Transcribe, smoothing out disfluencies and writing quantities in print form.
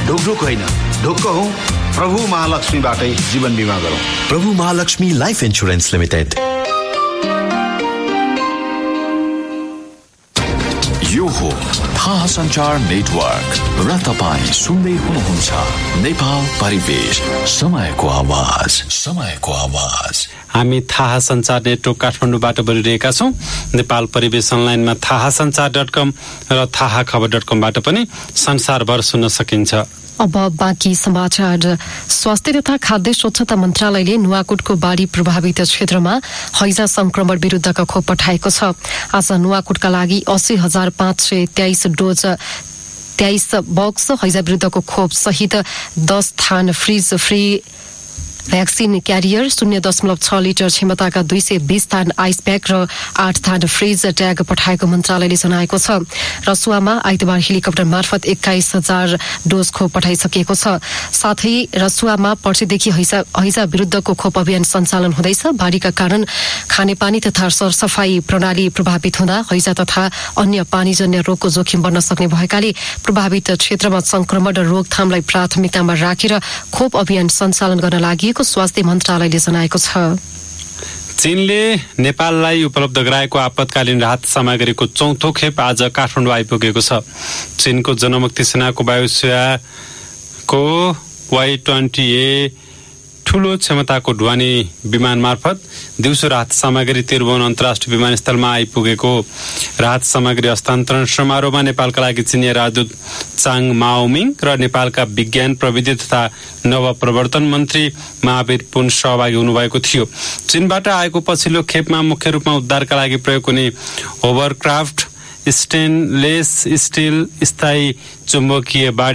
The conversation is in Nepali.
ढुकढुक होइन, ढुक्क हौं। प्रभु महालक्ष्मीबाटै जीवन बीमा गरौँ। प्रभु महालक्ष्मी लाइफ इन्स्योरेन्स लिमिटेड। यो हो थाहा सञ्चार नेटवर्क र तपाईं सुन्दै हुनुहुन्छ नेपाल परिवेश, समयको आवाज, समयको आवाज। हामी थाहा सञ्चार नेटवर्क काठमाडौँबाट बोलिरहेका छौं। नेपाल परिवेश अनलाइनमा थाहासञ्चार.com र थाहाखबर.com-बाट पनि संसारभर सुन्न सकिन्छ। अब बाँकी समाचार। स्वास्थ्य तथा खाद्य स्वच्छता मन्त्रालयले नुवाकोटको बाढी प्रभावित क्षेत्रमा हैजा संक्रमण विरुद्धका खोप पठाएको छ। आज नुवाकोटका लागि 80,523 डोज 23 बक्स हैजा विरुद्धको खोप सहित 10 थान fridge free vaccine career, 0.6 litre क्षमताका 220 थान आइस प्याक र 8 थान फ्रिज ट्याग पठाएको मन्त्रालयले जनाएको छ। रसुवामा आइतबार हेलिकप्टर मार्फत 21,000 डोज खोप पठाइसकिएको छ। साथै रसुवामा पर्सिदेखि हैजा विरुद्धको खोप अभियान सञ्चालन हुँदैछ। बाढीका कारण खानेपानी तथा सरसफाई प्रणाली प्रभावित हुँदा हैजा तथा अन्य पानीजन्य रोगको जोखिम बढ्न सक्ने भएकाले प्रभावित क्षेत्रमा संक्रमण र रोकथामलाई प्राथमिकतामा राखेर खोप अभियान सञ्चालन गर्न लागि स्वास्थ्य मन्त्रालयले जनाएको छ। चीनले नेपाललाई उपलब्ध गराएको आपतकालीन राहत सामग्रीको चौथो खेप आज काठमाडौँ आइपुगेको छ। चीनको जनमुक्ति सेनाको वायुसेनाको Y-20A ठूलो क्षमताको ढुवानी विमान मार्फत दिउँसो राहत सामग्री त्रिभुवन अन्तर्राष्ट्रिय विमानस्थलमा आइपुगेको राहत सामग्री हस्तान्तरण समारोहमा नेपालका लागि चिनिया राजदूत चाङ माओमिङ र नेपालका विज्ञान प्रविधि तथा नवप्रवर्तन मन्त्री महावीर पुन सहभागी हुनुभएको थियो। चीनबाट आएको पछिल्लो खेपमा मुख्य रूपमा उद्धारका लागि प्रयोग हुने होभरक्राफ्ट, स्टेनलेस स्टिल स्थायी चुम्बकीय